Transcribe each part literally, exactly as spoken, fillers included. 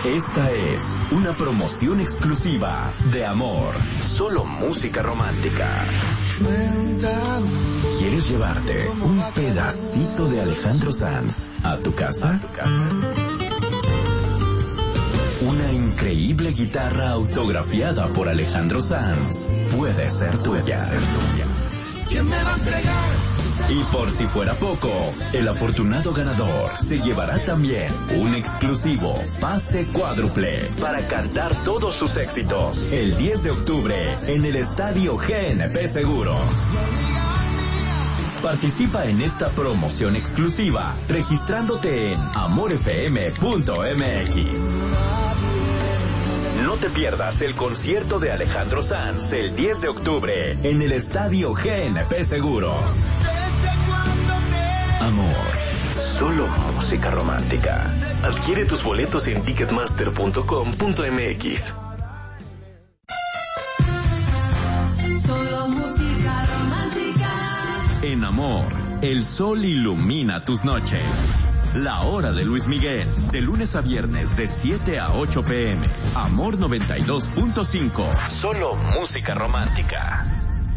Esta es una promoción exclusiva de Amor. Solo música romántica. ¿Quieres llevarte un pedacito de Alejandro Sanz a tu casa? Una increíble guitarra autografiada por Alejandro Sanz puede ser tuya. ¿Quién me va a fregar? Y por si fuera poco, el afortunado ganador se llevará también un exclusivo pase cuádruple para cantar todos sus éxitos el diez de octubre en el Estadio G N P Seguros. Participa en esta promoción exclusiva registrándote en amor f m punto m x. No te pierdas el concierto de Alejandro Sanz el diez de octubre en el Estadio G N P Seguros. Amor, solo música romántica. Adquiere tus boletos en ticketmaster punto com punto m x. Solo música romántica. En Amor, el sol ilumina tus noches. La hora de Luis Miguel, de lunes a viernes de siete a ocho p m Amor noventa y dos punto cinco. Solo música romántica.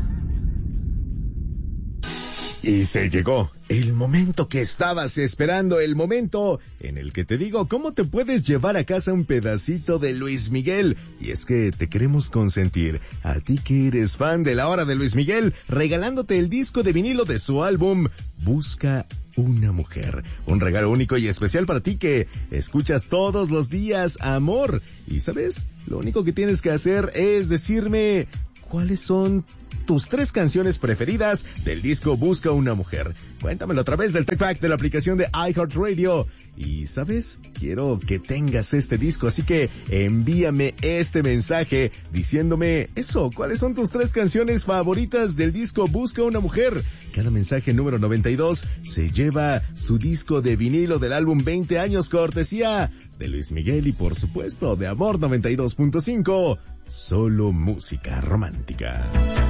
Y se llegó el momento que estabas esperando, el momento en el que te digo cómo te puedes llevar a casa un pedacito de Luis Miguel. Y es que te queremos consentir, a ti que eres fan de la hora de Luis Miguel, regalándote el disco de vinilo de su álbum Busca una mujer. Un regalo único y especial para ti que escuchas todos los días Amor. Y ¿sabes? Lo único que tienes que hacer es decirme cuáles son tus tres canciones preferidas del disco Busca una mujer. Cuéntamelo a través del TechPack de la aplicación de iHeartRadio. Y ¿sabes? Quiero que tengas este disco, así que envíame este mensaje diciéndome eso, ¿cuáles son tus tres canciones favoritas del disco Busca una mujer? Cada mensaje número noventa y dos se lleva su disco de vinilo del álbum veinte años, cortesía de Luis Miguel y por supuesto de Amor noventa y dos punto cinco. Solo música romántica.